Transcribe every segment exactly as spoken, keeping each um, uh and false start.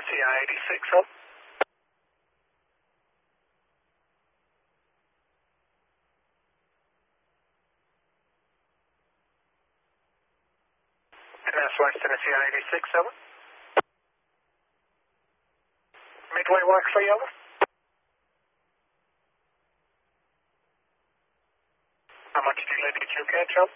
Tennessee I eighty-six, over. West Tennessee I eighty-six, over. Midway work for you, over. How much delay did you catch, over?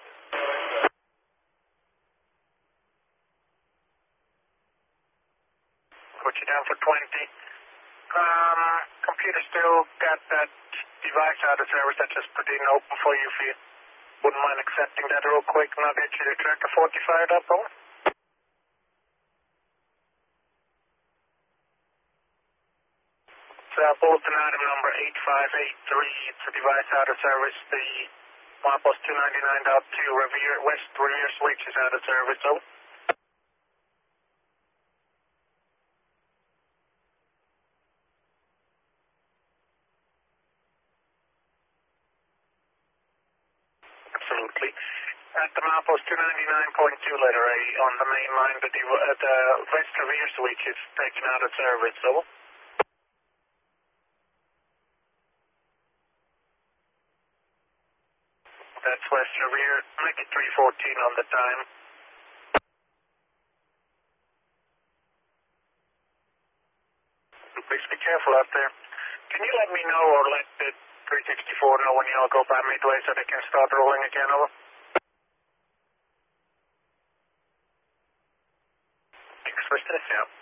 Put you down for twenty. Um, computer still got that device out of service. That's just put in open for you if you wouldn't mind accepting that real quick, and I'll get you the tracker forty fired up, over. Uh, bulletin item number eight five eight three, it's a device out of service. The Milepost two ninety-nine point two rear, west rear switch is out of service, over. Absolutely. At the Milepost two ninety-nine point two letter A on the main line, the, uh, the west rear switch is taken out of service, over. That's west rear, make it three fourteen on the time. Please be careful out there. Can you let me know or let the three sixty-four know when y'all go by Midway so they can start rolling again, over? Thanks, West Tennessee.